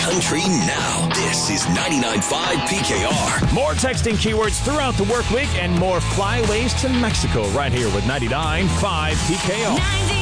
country now. This is 99.5 PKR. More texting keywords throughout the work week and more flyways to Mexico right here with 99.5 PKR.